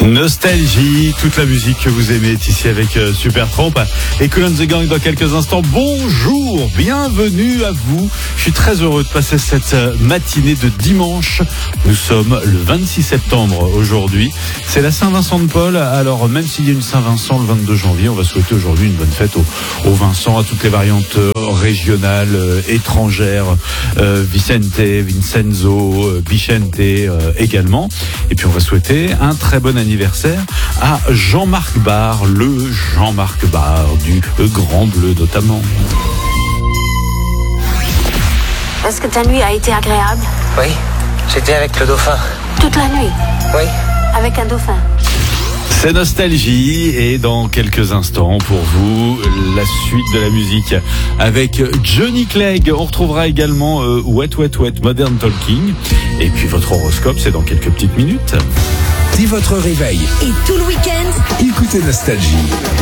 Nostalgie, toute la musique que vous aimez est ici avec Supertramp et Kool and the Gang dans quelques instants. Bonjour, bienvenue à vous. Je suis très heureux de passer cette matinée de dimanche. Nous sommes le 26 septembre aujourd'hui. C'est la Saint-Vincent de Paul. Alors même s'il y a une Saint-Vincent le 22 janvier, on va souhaiter aujourd'hui une bonne fête au Vincent, à toutes les variantes régionales, étrangères, Vicente, Vincenzo, Vicente également. Et puis on va souhaiter un très bon anniversaire à Jean-Marc Barre, le Jean-Marc Barre du Grand Bleu notamment. Est-ce que ta nuit a été agréable? Oui, j'étais avec le dauphin. Toute la nuit? Oui. Avec un dauphin? C'est Nostalgie et dans quelques instants pour vous la suite de la musique avec Johnny Clegg. On retrouvera également Wet Wet Wet Modern Talking et puis votre horoscope c'est dans quelques petites minutes. Dès votre réveil et tout le week-end, écoutez Nostalgie.